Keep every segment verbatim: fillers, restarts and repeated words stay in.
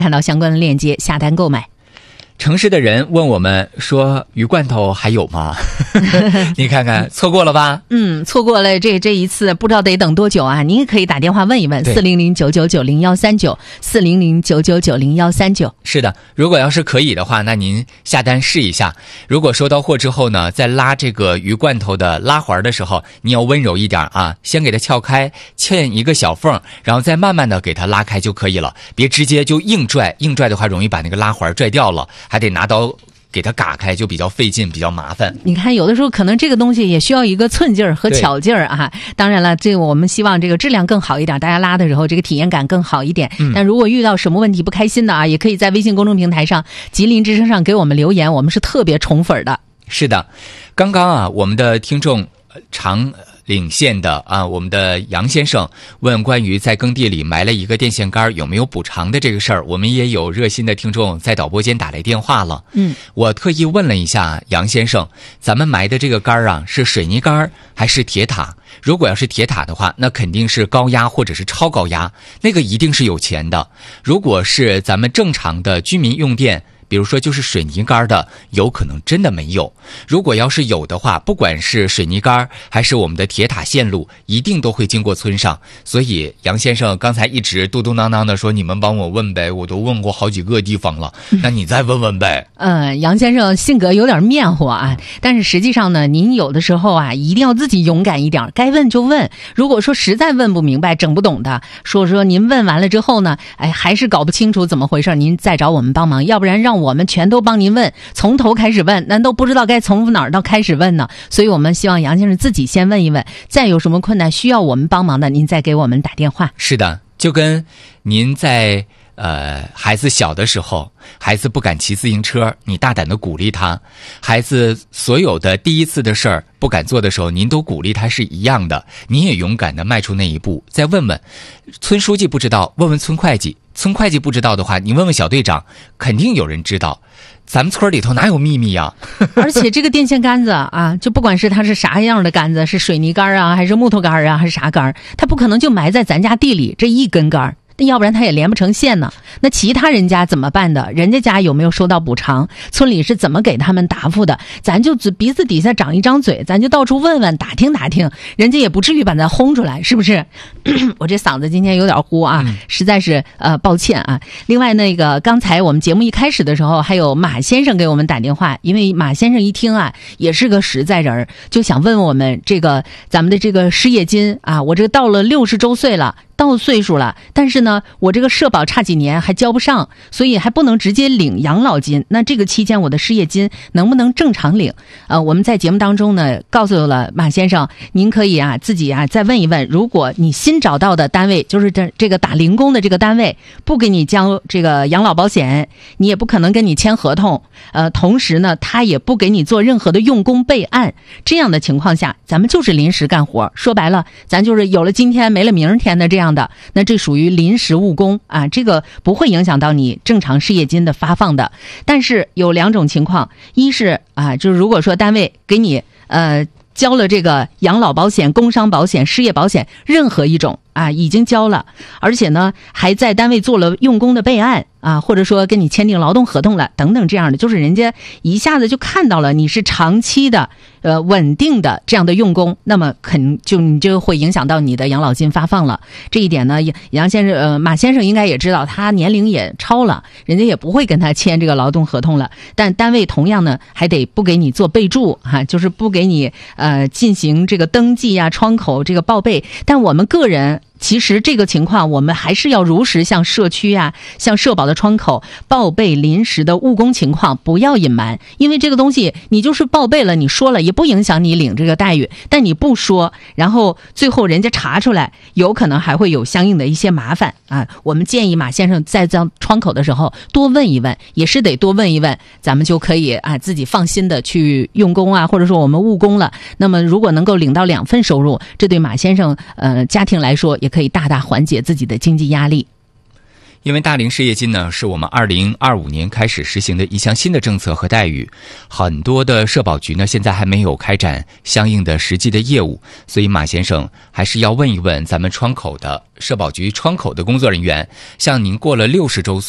看到相关的链接下单购买。 城市的人问我们说鱼罐头还有吗？你看看错过了吧？ 嗯，错过了这这一次不知道得等多久啊！您也可以打电话问一问四零零九九九零幺三九四零零九九九零幺三九。 是的，如果要是可以的话，那您下单试一下。如果收到货之后呢，在拉这个鱼罐头的拉环的时候，你要温柔一点啊，先给它撬开，嵌一个小缝，然后再慢慢的给它拉开就可以了，别直接就硬拽，硬拽的话容易把那个拉环拽掉了。还得拿刀给它嘎开，就比较费劲，比较麻烦。 你看有的时候可能这个东西也需要一个寸劲儿和巧劲儿啊。当然了，这个我们希望这个质量更好一点，大家拉的时候这个体验感更好一点、嗯、但如果遇到什么问题不开心的啊，也可以在微信公众平台上吉林之声上给我们留言，我们是特别宠粉的。 是的，刚刚啊我们的听众常领县的啊，我们的杨先生问关于在耕地里埋了一个电线杆有没有补偿的这个事儿，我们也有热心的听众在导播间打来电话了。嗯，我特意问了一下杨先生，咱们埋的这个杆啊是水泥杆还是铁塔？如果要是铁塔的话，那肯定是高压或者是超高压，那个一定是有钱的。如果是咱们正常的居民用电，比如说就是水泥杆的，有可能真的没有。如果要是有的话，不管是水泥杆还是我们的铁塔线路，一定都会经过村上。所以杨先生刚才一直嘟嘟囔囔的说，你们帮我问呗，我都问过好几个地方了，那你再问问呗。 嗯，杨先生性格有点面活啊，但是实际上呢，您有的时候啊一定要自己勇敢一点，该问就问。如果说实在问不明白整不懂的，说说您问完了之后呢，哎还是搞不清楚怎么回事，您再找我们帮忙，要不然让我们全都帮您问，从头开始问，难道不知道该从哪儿到开始问呢？所以我们希望杨先生自己先问一问，再有什么困难需要我们帮忙的，您再给我们打电话。 是的，就跟您在呃孩子小的时候，孩子不敢骑自行车，你大胆的鼓励他；孩子所有的第一次的事儿不敢做的时候，您都鼓励他是一样的。你也勇敢的迈出那一步，再问问村书记不知道，问问村会计。村会计不知道的话，你问问小队长，肯定有人知道。咱们村里头哪有秘密呀？ 而且这个电线杆子啊，就不管是它是啥样的杆子，是水泥杆啊，还是木头杆啊，还是啥杆，它不可能就埋在咱家地里这一根杆，要不然它也连不成线呢。那其他人家怎么办的？人家家有没有收到补偿？村里是怎么给他们答复的？咱就鼻子底下长一张嘴，咱就到处问问打听打听，人家也不至于把咱轰出来，是不是？我这嗓子今天有点呼啊，实在是呃抱歉啊。另外那个刚才我们节目一开始的时候，还有马先生给我们打电话，因为马先生一听啊，也是个实在人，就想问我们这个咱们的这个失业金啊，我这个到了六十周岁了。到岁数了，但是呢我这个社保差几年还交不上，所以还不能直接领养老金，那这个期间我的失业金能不能正常领？呃，我们在节目当中呢告诉了马先生，您可以啊自己啊再问一问，如果你新找到的单位，就是这这个打零工的这个单位不给你交这个养老保险，你也不可能跟你签合同，呃，同时呢他也不给你做任何的用工备案，这样的情况下咱们就是临时干活，说白了咱就是有了今天没了明天的这样的，那这属于临时务工啊，这个不会影响到你正常失业金的发放的。但是有两种情况，一是啊，就是如果说单位给你呃交了这个养老保险、工伤保险、失业保险任何一种啊，已经交了，而且呢还在单位做了用工的备案啊，或者说跟你签订劳动合同了等等这样的，就是人家一下子就看到了你是长期的呃稳定的这样的用工，那么肯就你就会影响到你的养老金发放了。这一点呢杨先生呃马先生应该也知道，他年龄也超了，人家也不会跟他签这个劳动合同了，但单位同样呢还得不给你做备注哈、啊，就是不给你呃进行这个登记啊、窗口这个报备。但我们个人其实这个情况我们还是要如实向社区啊、向社保的窗口报备临时的务工情况，不要隐瞒。因为这个东西你就是报备了，你说了也不影响你领这个待遇，但你不说，然后最后人家查出来，有可能还会有相应的一些麻烦啊。我们建议马先生在这窗口的时候多问一问，也是得多问一问，咱们就可以啊自己放心的去用工啊，或者说我们务工了。那么如果能够领到两份收入，这对马先生呃家庭来说也可以大大缓解自己的经济压力。 因为大龄失业金呢是我们二零二五年开始实行的一项新的政策和待遇，很多的社保局呢现在还没有开展相应的实际的业务，所以马先生还是要问一问咱们窗口的社保局窗口的工作人员，像您过了六十周岁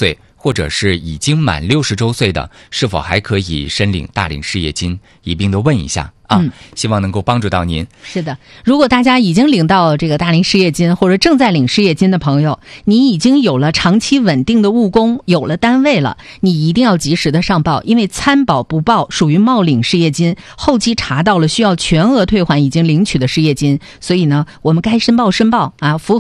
或者是已经满六十周岁的，是否还可以申领大龄失业金，一并的问一下啊、嗯，希望能够帮助到您。 是的，如果大家已经领到这个大龄失业金或者正在领失业金的朋友，你已经有了长期稳定的务工，有了单位了，你一定要及时的上报，因为参保不报属于冒领失业金，后期查到了需要全额退还已经领取的失业金，所以呢，我们该申报申报啊，符合